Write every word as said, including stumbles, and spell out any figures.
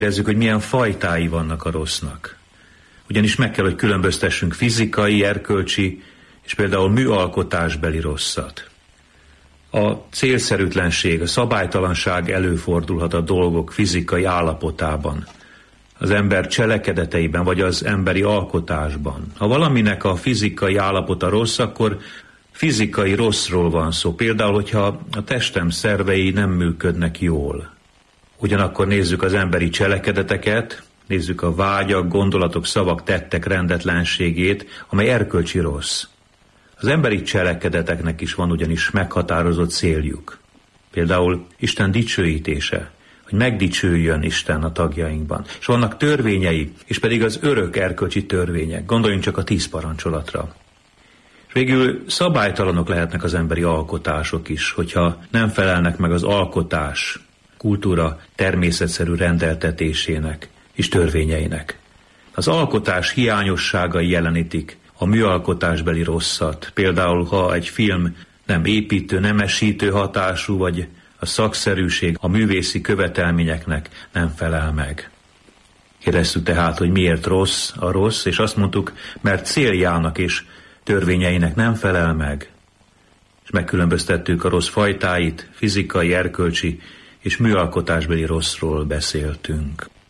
Érezzük, hogy milyen fajtái vannak a rossznak. Ugyanis meg kell, hogy különböztessünk fizikai, erkölcsi és például műalkotásbeli rosszat. A célszerűtlenség, a szabálytalanság előfordulhat a dolgok fizikai állapotában, az ember cselekedeteiben vagy az emberi alkotásban. Ha valaminek a fizikai állapota rossz, akkor fizikai rosszról van szó. Például, hogyha a testem szervei nem működnek jól. Ugyanakkor nézzük az emberi cselekedeteket, nézzük a vágyak, gondolatok, szavak, tettek rendetlenségét, amely erkölcsi rossz. Az emberi cselekedeteknek is van ugyanis meghatározott céljuk. Például Isten dicsőítése, hogy megdicsőjön Isten a tagjainkban. És vannak törvényei, és pedig az örök erkölcsi törvények. Gondoljunk csak a tíz parancsolatra. És végül szabálytalanok lehetnek az emberi alkotások is, hogyha nem felelnek meg az alkotás, kultúra természetszerű rendeltetésének és törvényeinek. Az alkotás hiányosságai jelenítik a műalkotásbeli rosszat. Például, ha egy film nem építő, nemesítő hatású, vagy a szakszerűség a művészi követelményeknek nem felel meg. Kérdeztük tehát, hogy miért rossz a rossz, és azt mondtuk, mert céljának és törvényeinek nem felel meg. És megkülönböztettük a rossz fajtáit, fizikai, erkölcsi és műalkotásbeli rosszról beszéltünk.